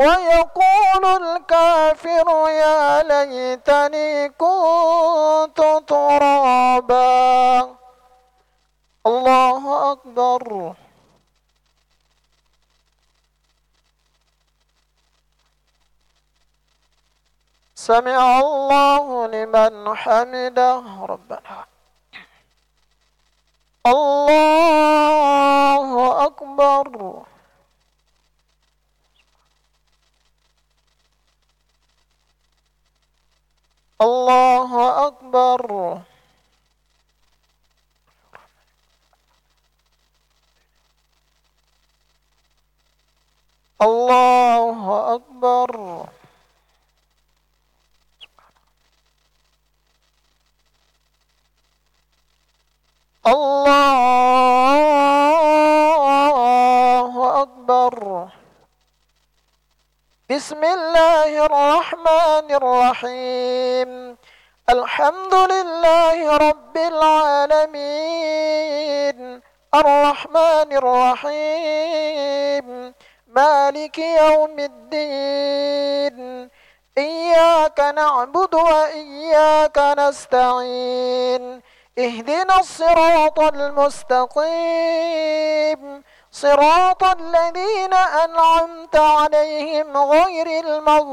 ويقول الكافر يا ليتني كنت ترابا. الله أكبر. سمع الله لمن حمده ربنا. الله أكبر. الله أكبر. الله أكبر. الله أكبر. بسم الله الرحمن الرحيم. الحمد لله رب العالمين الرحمن الرحيم مالك يوم الدين. إياك نعبد وإياك نستعين. اهدنا الصراط المستقيم صراط الذين أنعمت عليهم غير المغضوب